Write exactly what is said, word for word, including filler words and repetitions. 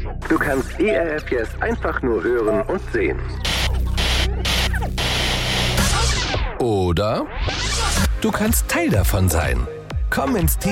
Du kannst E R F Yes einfach nur hören und sehen. Oder du kannst Teil davon sein. Komm ins Team.